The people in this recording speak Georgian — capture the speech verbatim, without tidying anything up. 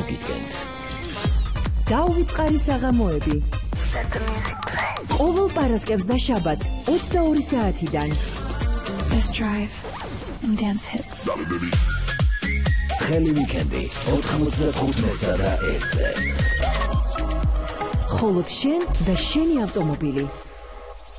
მოგიდგენთ. დაუვიწყარი საღამოები. ყოველ პარასკევს და შაბათს ოცდაორი საათიდან. Let's drive and dance hits. ცხელი ვიკენდი ოთხმოცდახუთსა და ერთზე. ხოლოდ შენ და შენი ავტომობილი.